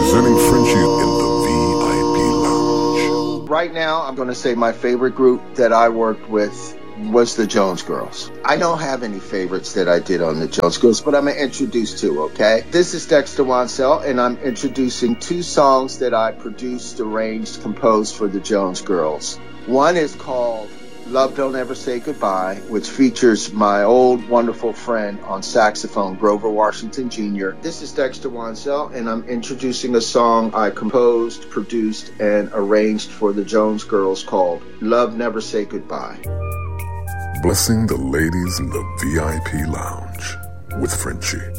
Representing Frenchie in the VIP Lounge. Right now, I'm going to say my favorite group that I worked with was the Jones Girls. I don't have any favorites that I did on the Jones Girls, but I'm going to introduce two, okay? This is Dexter Wansell, and I'm introducing two songs that I produced, arranged, composed for the Jones Girls. One is called Love Don't Ever Say Goodbye, which features my old wonderful friend on saxophone, Grover Washington Jr. This is Dexter Wansell, and I'm introducing a song I composed, produced, and arranged for the Jones Girls called Love Never Say Goodbye. Blessing the ladies in the VIP Lounge with Frenchie.